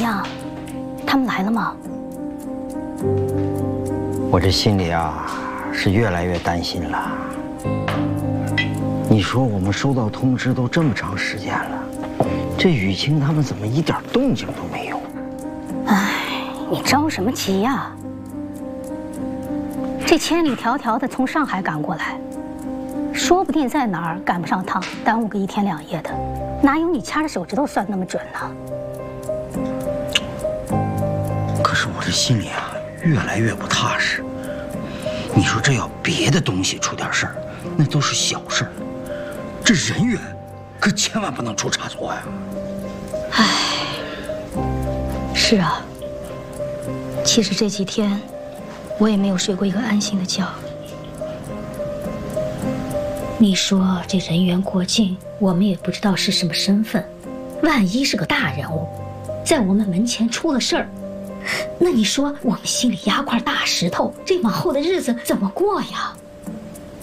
样？他们来了吗？ 我这心里啊，是越来越担心了。你说我们收到通知都这么长时间了，这雨清他们怎么一点动静都没有？ 哎，你着什么急呀？这千里迢迢的从上海赶过来，说不定在哪儿赶不上趟，耽误个1天2夜的，哪有你掐着手指头算那么准呢？ 可是我这心里啊，越来越不踏实。你说这要别的东西出点事儿，那都是小事儿，这人员可千万不能出差错呀。 唉，是啊，其实这几天我也没有睡过一个安心的觉。你说这人员过境，我们也不知道是什么身份，万一是个大人物，在我们门前出了事儿，那你说我们心里压块大石头，这往后的日子怎么过呀？